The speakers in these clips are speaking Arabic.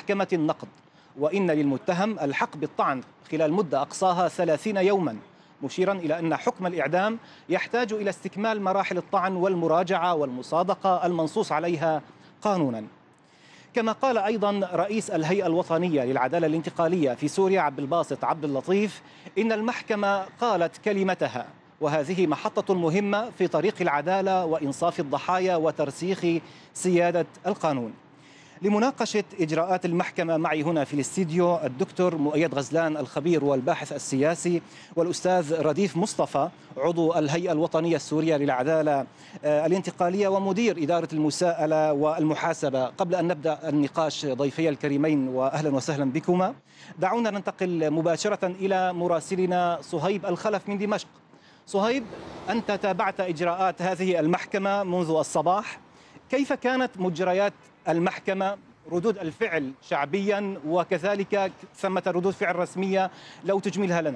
محكمة النقض، وإن للمتهم الحق بالطعن خلال مدة أقصاها 30 يوما، مشيرا إلى أن حكم الإعدام يحتاج إلى استكمال مراحل الطعن والمراجعة والمصادقة المنصوص عليها قانونا. كما قال أيضا رئيس الهيئة الوطنية للعدالة الانتقالية في سوريا عبد الباسط عبد اللطيف إن المحكمة قالت كلمتها، وهذه محطة مهمة في طريق العدالة وإنصاف الضحايا وترسيخ سيادة القانون. لمناقشة إجراءات المحكمة معي هنا في الاستديو الدكتور مؤيد غزلان الخبير والباحث السياسي، والأستاذ رديف مصطفى عضو الهيئة الوطنية السورية للعدالة الانتقالية ومدير إدارة المساءلة والمحاسبة. قبل أن نبدأ النقاش ضيفي الكريمين وأهلا وسهلا بكما، دعونا ننتقل مباشرة إلى مراسلنا صهيب الخلف من دمشق. صهيب، أنت تابعت إجراءات هذه المحكمة منذ الصباح، كيف كانت مجريات المحكمة؟ ردود الفعل شعبيا وكذلك ثمة ردود فعل رسمية، لو تجملها لنا.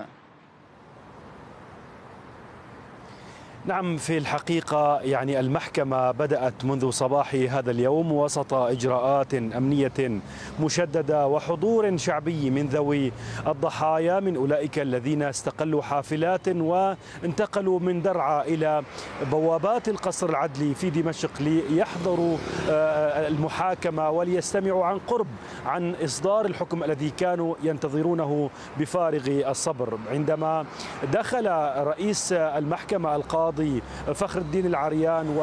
نعم، في الحقيقة يعني المحكمة بدأت منذ صباح هذا اليوم وسط إجراءات أمنية مشددة وحضور شعبي من ذوي الضحايا، من أولئك الذين استقلوا حافلات وانتقلوا من درعا إلى بوابات القصر العدلي في دمشق ليحضروا المحاكمة وليستمعوا عن قرب عن إصدار الحكم الذي كانوا ينتظرونه بفارغ الصبر. عندما دخل رئيس المحكمة القاضي فخر الدين العريان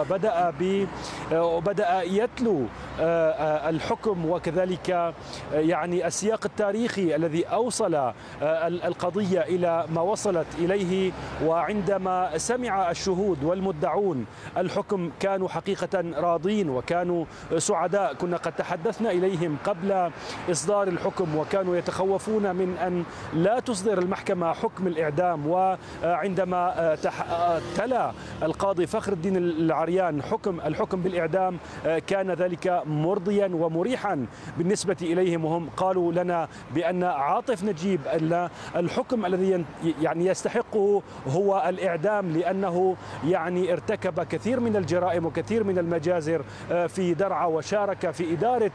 وبدأ يتلو الحكم وكذلك يعني السياق التاريخي الذي أوصل القضية إلى ما وصلت إليه، وعندما سمع الشهود والمدعون الحكم كانوا حقيقة راضين وكانوا سعداء. كنا قد تحدثنا إليهم قبل إصدار الحكم وكانوا يتخوفون من أن لا تصدر المحكمة حكم الإعدام، وعندما تلا القاضي فخر الدين العريان الحكم بالإعدام كان ذلك مرضيا ومريحا بالنسبة إليهم، وهم قالوا لنا بأن عاطف نجيب الحكم الذي يعني يستحقه هو الإعدام، لأنه يعني ارتكب كثير من الجرائم وكثير من المجازر في درعا، وشارك في إدارة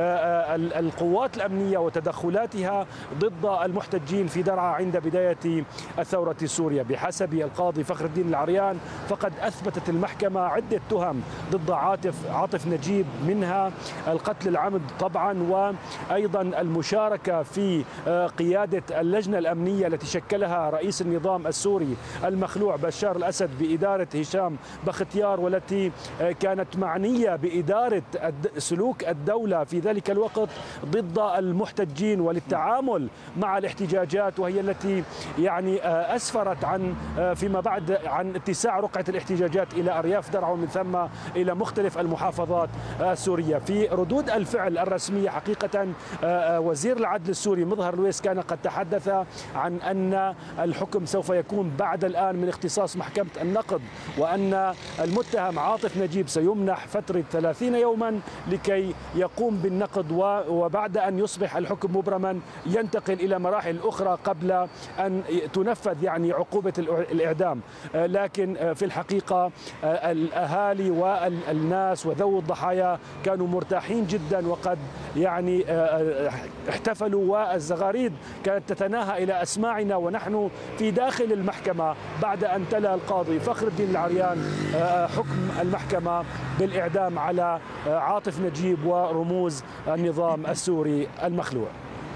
القوات الأمنية وتدخلاتها ضد المحتجين في درعا عند بداية الثورة السورية. بحسب القاضي فخر الدين العريان فقد أثبتت المحكمة عدة تهم ضد عاطف نجيب، منها القتل العمد طبعا، وأيضا المشاركة في قيادة اللجنة الأمنية التي شكلها رئيس النظام السوري المخلوع بشار الأسد بإدارة هشام بختيار، والتي كانت معنية بإدارة سلوك الدولة في ذلك الوقت ضد المحتجين وللتعامل مع الاحتجاجات، وهي التي يعني أسفرت عن فيما بعد عن اتساع رقعة الاحتجاجات إلى أرياف درعا ومن ثم إلى مختلف المحافظات السورية. في ردود الفعل الرسمية حقيقة وزير العدل السوري مظهر لويس كان قد تحدث عن أن الحكم سوف يكون بعد الآن من اختصاص محكمة النقض، وأن المتهم عاطف نجيب سيمنح فترة 30 يوما لكي يقوم بالنقض، وبعد أن يصبح الحكم مبرما ينتقل إلى مراحل أخرى قبل أن تنفذ يعني عقوبة الإعدام. لكن في الحقيقة الأهالي والناس وذوي الضحايا كانوا مرتاحين جدا، وقد يعني احتفلوا، والزغاريد كانت تتناهى إلى أسماعنا ونحن في داخل المحكمة بعد أن تلا القاضي فخر الدين العريان حكم المحكمة بالإعدام على عاطف نجيب ورموز النظام السوري المخلوع.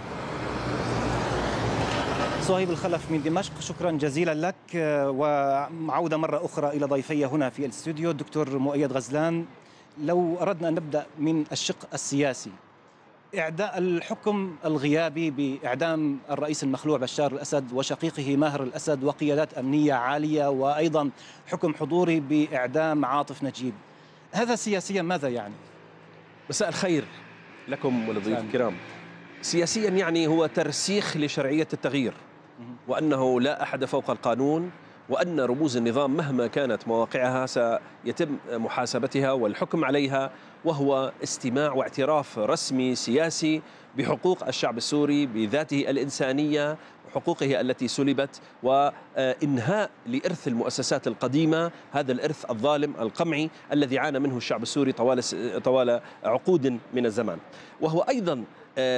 صهيب الخلف من دمشق، شكرا جزيلا لك، وعودة مرة أخرى إلى ضيفي هنا في الاستوديو الدكتور مؤيد غزلان. لو أردنا أن نبدأ من الشق السياسي، إعداء الحكم الغيابي بإعدام الرئيس المخلوع بشار الأسد وشقيقه ماهر الأسد وقيادات أمنية عالية، وأيضا حكم حضوري بإعدام عاطف نجيب، هذا سياسيا ماذا يعني؟ مساء الخير لكم ولضيوف الكرام. سياسيا يعني هو ترسيخ لشرعية التغيير، وأنه لا أحد فوق القانون، وأن رموز النظام مهما كانت مواقعها سيتم محاسبتها والحكم عليها، وهو استماع واعتراف رسمي سياسي بحقوق الشعب السوري بذاته الإنسانية وحقوقه التي سلبت، وإنهاء لإرث المؤسسات القديمة، هذا الإرث الظالم القمعي الذي عانى منه الشعب السوري طوال عقود من الزمان. وهو أيضا